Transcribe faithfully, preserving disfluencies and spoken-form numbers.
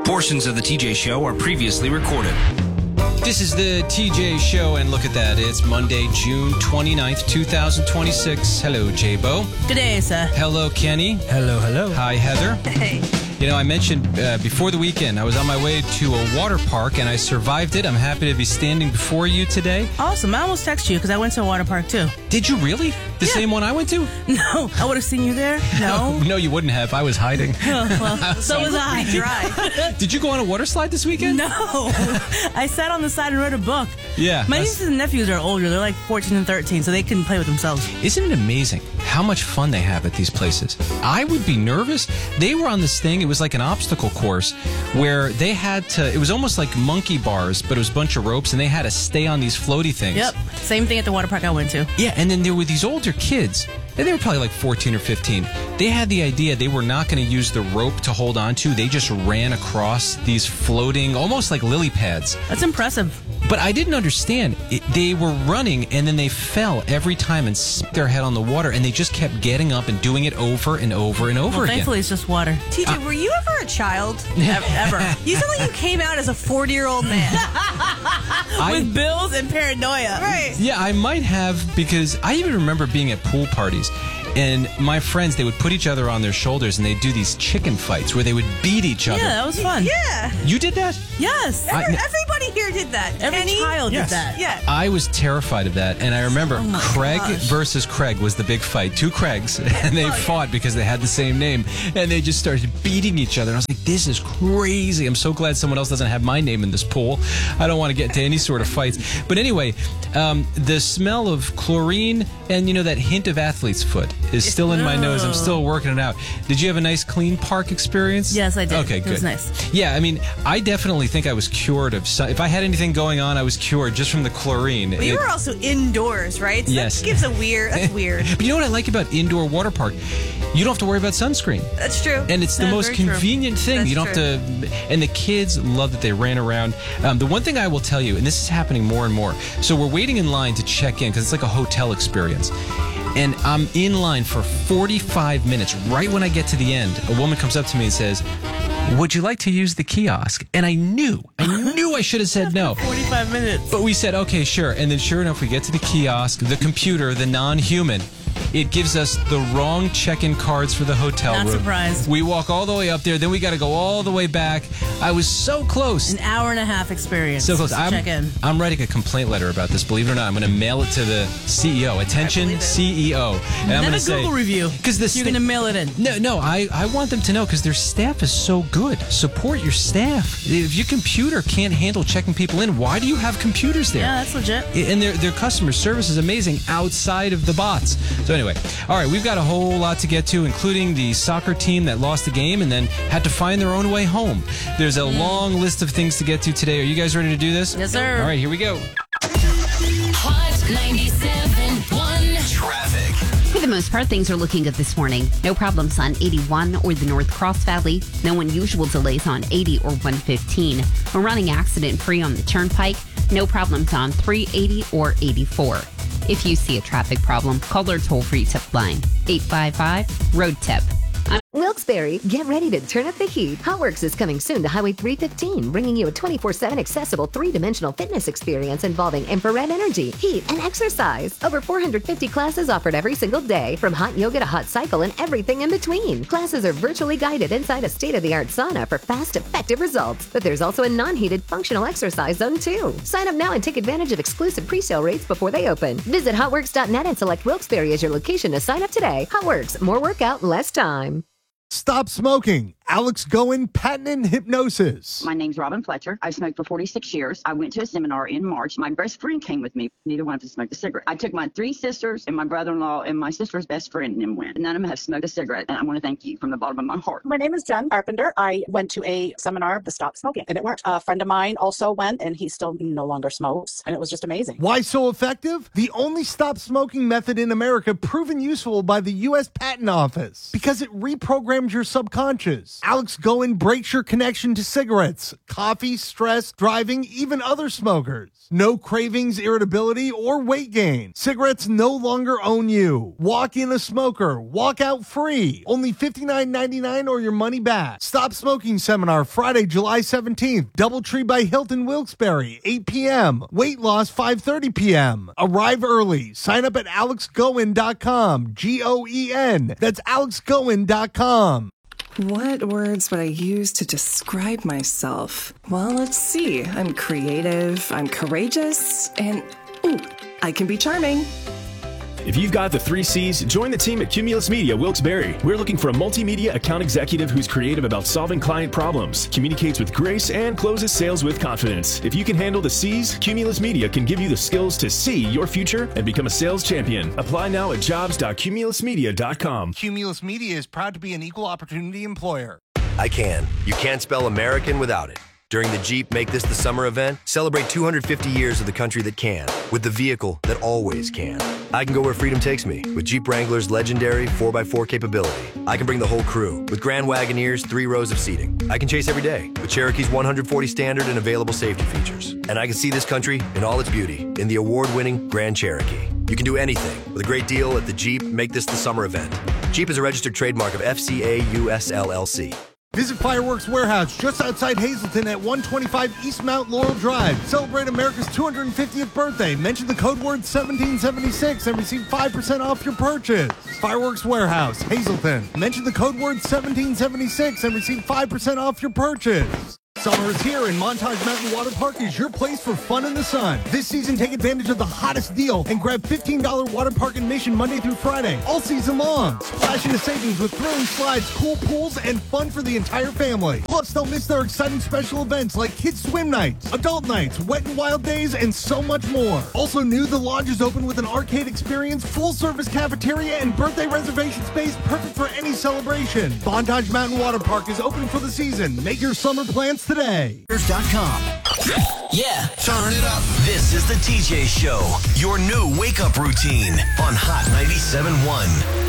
Portions of the T J Show are previously recorded. This is the T J Show, and look at that. It's Monday, June twenty-ninth, twenty twenty-six. Hello, J-Bo. Good day, sir. Hello, Kenny. Hello, hello. Hi, Heather. Hey. You know, I mentioned uh, before the weekend, I was on my way to a water park, and I survived it. I'm happy to be standing before you today. Awesome. I almost texted you because I went to a water park, too. Did you really? The Yeah. same one I went to? No, I would have seen you there. No. No, you wouldn't have. I was hiding. Oh, well, so was I. Dry. Did you go on a water slide this weekend? No. I sat on the side and read a book. Yeah. My that's- nieces and nephews are older. They're like fourteen and thirteen, so they can play with themselves. Isn't it amazing how much fun they have at these places? I would be nervous. They were on this thing. It was like an obstacle course where they had to, it was almost like monkey bars, but it was a bunch of ropes, and they had to stay on these floaty things. Yep. Same thing at the water park I went to. Yeah, and then there were these older kids, and they were probably like fourteen or fifteen. They had the idea they were not going to use the rope to hold on to. They just ran across these floating, almost like lily pads. That's impressive. But I didn't understand. It, they were running, and then they fell every time and smacked their head on the water, and they just kept getting up and doing it over and over and over Well, again. thankfully, it's just water. T J, were you ever a child? Ever. ever. You sound like you came out as a forty-year-old man. I- With bills and paranoia. Right. Yeah, I might have, because I even remember being at pool parties, and my friends, they would put each other on their shoulders, and they'd do these chicken fights where they would beat each other. Yeah, that was fun. Yeah. You did that? Yes. I- Every- Everybody here did that. Every Kenny? child Yes. did that. Yeah. I was terrified of that, and I remember Oh my Craig gosh. versus Craig was the big fight. Two Craigs, and they fought because they had the same name, and they just started beating each other. And I was like, this is crazy. I'm so glad someone else doesn't have my name in this pool. I don't want to get into any sort of fights. But anyway, um, the smell of chlorine and, you know, that hint of athlete's foot is still in my nose. I'm still working it out. Did you have a nice clean park experience? Yes, I did. Okay, It good. was nice. Yeah, I mean, I definitely think I was cured of some, if I had anything going on, I was cured just from the chlorine. But you It- were also indoors, right? So Yes. That gives a weird, that's weird. But you know what I like about indoor water park? You don't have to worry about sunscreen. That's true. And it's the Yeah, most very true. convenient thing. That's you don't have to. And the kids love that they ran around. Um, the one thing I will tell you, and this is happening more and more. So we're waiting in line to check in because it's like a hotel experience. And I'm in line for forty-five minutes. Right when I get to the end, a woman comes up to me and says, "Would you like to use the kiosk?" And I knew, I knew I should have said no. forty-five minutes. But we said, okay, sure. And then sure enough, we get to the kiosk, the computer, the non-human. It gives us the wrong check-in cards for the hotel Not room. surprised. We walk all the way up there, then we got to go all the way back. I was so close. An hour and a half experience. So close. to I'm, check in. I'm writing a complaint letter about this. Believe it or not, I'm going to mail it to the C E O. Attention, believe it. C E O. And I'm Then going a to say, Google review. because this You're going to mail it in. no, no, I, I want them to know because their staff is so good. Support your staff. If your computer can't handle checking people in, why do you have computers there? Yeah, that's legit. And their their customer service is amazing outside of the bots. So anyway, all right, we've got a whole lot to get to, including the soccer team that lost the game and then had to find their own way home. There's a long list of things to get to today. Are you guys ready to do this? Yes, sir. All right, here we go. Hot ninety-seven point one. Traffic. For the most part, things are looking good this morning. No problems on eighty-one or the North Cross Valley. No unusual delays on eighty or one fifteen. We're running accident-free on the Turnpike. No problems on three eighty or eighty-four. If you see a traffic problem, call our toll-free tip line, eight five five, road tip. Wilkes-Barre, get ready to turn up the heat. HotWorks is coming soon to Highway three fifteen, bringing you a twenty-four seven accessible three-dimensional fitness experience involving infrared energy, heat, and exercise. Over four hundred fifty classes offered every single day, from hot yoga to hot cycle and everything in between. Classes are virtually guided inside a state-of-the-art sauna for fast, effective results. But there's also a non-heated functional exercise zone too. Sign up now and take advantage of exclusive pre-sale rates before they open. Visit hotworks dot net and select Wilkes-Barre as your location to sign up today. HotWorks, more workout, less time. Stop smoking. Alex Goen, patent and hypnosis. My name's Robin Fletcher. I've smoked for forty-six years. I went to a seminar in March. My best friend came with me. Neither one of us smoked a cigarette. I took my three sisters and my brother-in-law and my sister's best friend and them went. None of them have smoked a cigarette. And I want to thank you from the bottom of my heart. My name is Jen Carpenter. I went to a seminar, the Stop Smoking, and it worked. A friend of mine also went, and he still no longer smokes, and it was just amazing. Why so effective? The only stop smoking method in America proven useful by the U S Patent Office because it reprograms your subconscious. Alex Goen breaks your connection to cigarettes, coffee, stress, driving, even other smokers. No cravings, irritability, or weight gain. Cigarettes no longer own you. Walk in a smoker. Walk out free. Only fifty-nine ninety-nine or your money back. Stop Smoking Seminar Friday, July seventeenth. Doubletree by Hilton Wilkes-Barre, eight p.m. Weight loss, five thirty p.m. Arrive early. Sign up at alex goen dot com. G O E N. That's alex goen dot com. What words would I use to describe myself? Well, let's see. I'm creative, I'm courageous, and ooh, I can be charming. If you've got the three C's, join the team at Cumulus Media Wilkes-Barre. We're looking for a multimedia account executive who's creative about solving client problems, communicates with grace, and closes sales with confidence. If you can handle the C's, Cumulus Media can give you the skills to see your future and become a sales champion. Apply now at jobs dot cumulus media dot com. Cumulus Media is proud to be an equal opportunity employer. I can. You can't spell American without it. During the Jeep Make This the Summer event, celebrate two hundred fifty years of the country that can, with the vehicle that always can. I can go where freedom takes me with Jeep Wrangler's legendary four by four capability. I can bring the whole crew with Grand Wagoneer's three rows of seating. I can chase every day with Cherokee's one hundred forty standard and available safety features. And I can see this country in all its beauty in the award-winning Grand Cherokee. You can do anything with a great deal at the Jeep Make This the Summer event. Jeep is a registered trademark of F C A U S L L C. Visit Fireworks Warehouse just outside Hazleton at one twenty-five East Mount Laurel Drive. Celebrate America's two hundred fiftieth birthday. Mention the code word seventeen seventy-six and receive five percent off your purchase. Fireworks Warehouse, Hazleton. Mention the code word seventeen seventy-six and receive five percent off your purchase. Summer is here, and Montage Mountain Water Park is your place for fun in the sun. This season, take advantage of the hottest deal and grab fifteen dollars water park admission Monday through Friday, all season long. Splash into savings with thrilling slides, cool pools, and fun for the entire family. Plus, don't miss their exciting special events like kids swim nights, adult nights, wet and wild days, and so much more. Also new, the lodge is open with an arcade experience, full-service cafeteria, and birthday reservation space perfect for any celebration. Montage Mountain Water Park is open for the season. Make your summer plans today. dot com. Yeah, turn it up. This is the T J Show, your new wake-up routine on Hot ninety-seven point one.